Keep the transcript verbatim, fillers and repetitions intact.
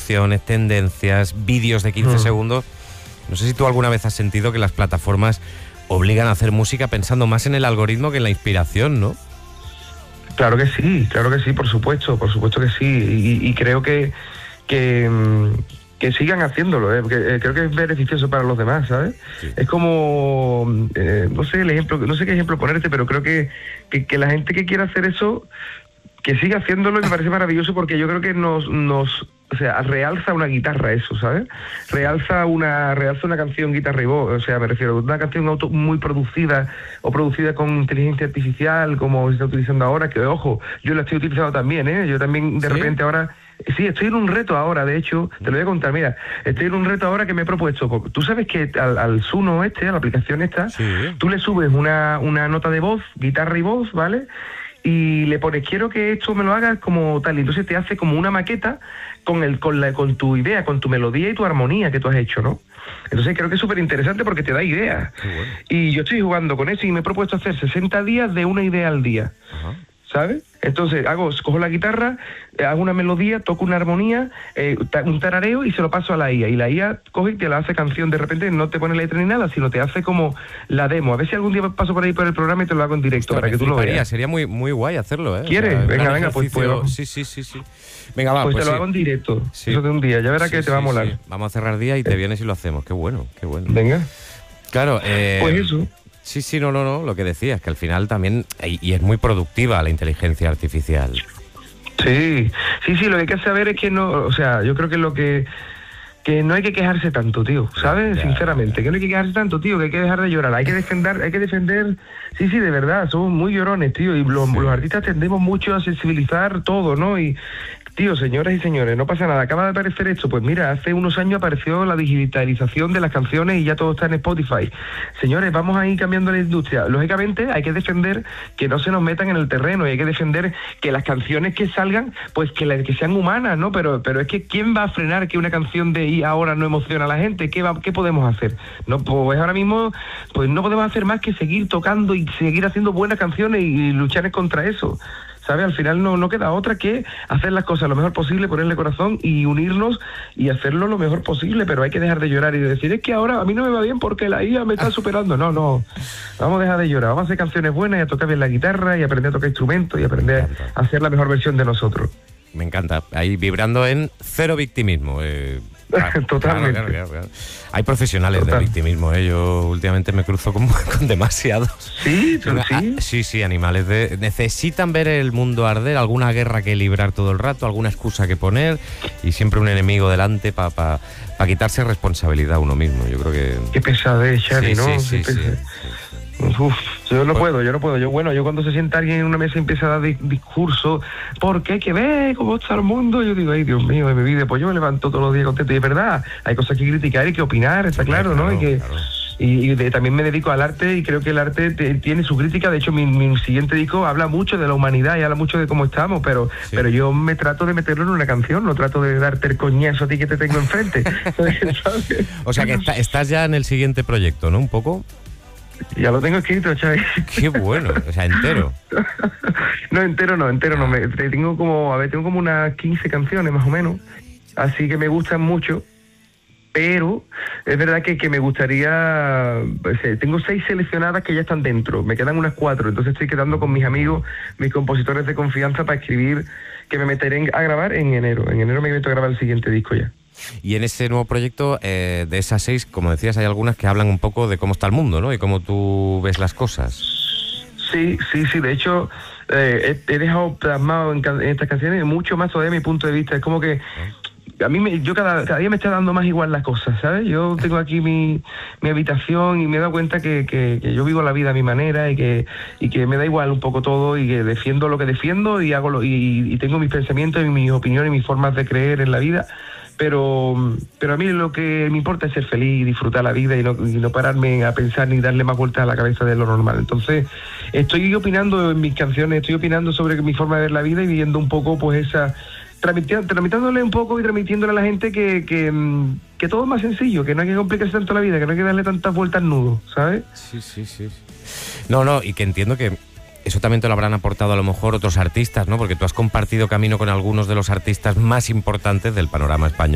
reproducciones, tendencias, vídeos de quince Mm. segundos. No sé si tú alguna vez has sentido que las plataformas obligan a hacer música pensando más en el algoritmo que en la inspiración, ¿no? Claro que sí, claro que sí, por supuesto, por supuesto que sí. Y, y creo que, que, que sigan haciéndolo, ¿eh? Porque, eh, creo que es beneficioso para los demás, ¿sabes? Sí. Es como, eh, no sé el ejemplo, no sé qué ejemplo ponerte, pero creo que, que, que la gente que quiera hacer eso, que siga haciéndolo, y me parece maravilloso, porque yo creo que nos, nos, o sea, realza una guitarra eso, ¿sabes? Realza una, realza una canción guitarra y voz, o sea, me refiero a una canción auto muy producida o producida con inteligencia artificial, como se está utilizando ahora, que ojo, yo la estoy utilizando también, ¿eh? Yo también de ¿Sí? repente ahora, sí, estoy en un reto ahora, de hecho, te lo voy a contar, mira, estoy en un reto ahora que me he propuesto, porque tú sabes que al, al Suno este, a la aplicación esta, Sí. tú le subes una, una nota de voz, guitarra y voz, ¿vale? Y le pones, quiero que esto me lo hagas como tal, y entonces te hace como una maqueta con el con la con tu idea, con tu melodía y tu armonía que tú has hecho, ¿no? Entonces creo que es súper interesante porque te da ideas. Qué bueno. Y yo estoy jugando con eso y me he propuesto hacer sesenta días de una idea al día, Ajá. ¿sabes? Entonces hago, cojo la guitarra, eh, hago una melodía, toco una armonía, eh, ta- un tarareo y se lo paso a la I A. Y la I A coge y te la hace canción, de repente no te pone letra ni nada, sino te hace como la demo. A ver si algún día paso por ahí por el programa y te lo hago en directo, Ostras, para me que tú lo fliparía, veas. sería muy, muy guay hacerlo, ¿eh? ¿Quieres? un Venga, gran venga, pues, ejercicio. pues, Sí, sí, sí, sí. Venga, va, Pues, pues te lo sí. hago en directo, Sí. eso de un día, ya verás Sí, que te va a sí, molar. sí. Vamos a cerrar día y te vienes y lo hacemos. Qué bueno, qué bueno. Venga, Claro, eh, pues eso. sí, sí, no, no, no, lo que decías, que al final también, y, y es muy productiva la inteligencia artificial. Sí, sí, sí, lo que hay que saber es que no, o sea, yo creo que lo que que no hay que quejarse tanto, tío, ¿sabes? Ya, Sinceramente, ya. que no hay que quejarse tanto, tío, que hay que dejar de llorar, hay que defender, hay que defender, sí, sí, de verdad, somos muy llorones, tío, y los, Sí. los artistas tendemos mucho a sensibilizar todo, ¿no? Y, tío, señoras y señores, no pasa nada, acaba de aparecer esto, pues mira, hace unos años apareció la digitalización de las canciones y ya todo está en Spotify. Señores, vamos a ir cambiando la industria. Lógicamente hay que defender que no se nos metan en el terreno y hay que defender que las canciones que salgan, pues que, la- que sean humanas, ¿no? Pero pero es que ¿quién va a frenar que una canción de I ahora no emociona a la gente? ¿Qué, va, qué podemos hacer? No, pues ahora mismo pues no podemos hacer más que seguir tocando y seguir haciendo buenas canciones y luchar contra eso. ¿Sabes? Al final no, no queda otra que hacer las cosas lo mejor posible, ponerle corazón y unirnos y hacerlo lo mejor posible, pero hay que dejar de llorar y de decir, es que ahora a mí no me va bien porque la I A me está superando. No, no, vamos a dejar de llorar, vamos a hacer canciones buenas y a tocar bien la guitarra y aprender a tocar instrumentos y aprender a hacer la mejor versión de nosotros. Me encanta, ahí vibrando en cero victimismo. Eh, claro, Totalmente. claro, claro, claro. Hay profesionales Total. del victimismo, ¿eh? Yo últimamente me cruzo con, con demasiados. Sí, tú Una- sí. ah, sí, sí, animales de, necesitan ver el mundo arder, alguna guerra que librar todo el rato, alguna excusa que poner y siempre un enemigo delante para pa, pa quitarse responsabilidad a uno mismo. Yo creo que... Qué pesadez, Xavi, Sí, ¿no? sí, sí, Qué sí, pesa- sí. Uf, yo no Pues- puedo, yo no puedo. Yo, bueno, yo cuando se sienta alguien en una mesa y empieza a dar di- discurso, porque hay que ver cómo está el mundo, yo digo, ay, Dios mío, de mi vida, pues yo me levanto todos los días contento. Y es verdad, hay cosas que criticar y que opinar, está claro, ¿no? Y que claro. y, y de- también me dedico al arte y creo que el arte te- tiene su crítica. De hecho, mi, mi siguiente disco habla mucho de la humanidad y habla mucho de cómo estamos, pero Sí. pero yo me trato de meterlo en una canción, no trato de darte el coñazo a ti que te tengo enfrente. ¿Sabes? O sea que está- estás ya en el siguiente proyecto, ¿no? Un poco. Ya lo tengo escrito, Xavi. Qué bueno, o sea, entero. No, entero no, entero no. Me, te- tengo como, a ver, tengo como unas quince canciones más o menos. Así que me gustan mucho. Pero es verdad que, que me gustaría... pues, eh, tengo seis seleccionadas que ya están dentro. Me quedan unas cuatro. Entonces estoy quedando con mis amigos, mis compositores de confianza para escribir, que me meteré en- a grabar en enero. En enero me meto a grabar el siguiente disco ya. Y en ese nuevo proyecto, eh, de esas seis, como decías, hay algunas que hablan un poco de cómo está el mundo, ¿no? Y cómo tú ves las cosas. Sí, sí, sí. De hecho, eh, he, he dejado plasmado en, can- en estas canciones mucho más todavía mi punto de vista. Es como que a mí me, yo cada, cada día me está dando más igual las cosas, ¿sabes? Yo tengo aquí mi, mi habitación y me he dado cuenta que, que, que yo vivo la vida a mi manera y que, y que me da igual un poco todo y que defiendo lo que defiendo y hago lo, y, y tengo mis pensamientos y mis opiniones y mis formas de creer en la vida. Pero, pero a mí lo que me importa es ser feliz y disfrutar la vida y no, y no pararme a pensar ni darle más vueltas a la cabeza de lo normal. Entonces, estoy opinando en mis canciones, estoy opinando sobre mi forma de ver la vida y viviendo un poco, pues, esa... Tramiti- tramitándole un poco y transmitiéndole a la gente que, que, mm, que todo es más sencillo, que no hay que complicarse tanto la vida, que no hay que darle tantas vueltas al nudo, ¿sabes? Sí, sí, sí. No, no, y que entiendo que eso también te lo habrán aportado a lo mejor otros artistas, ¿no? Porque tú has compartido camino con algunos de los artistas más importantes del panorama español.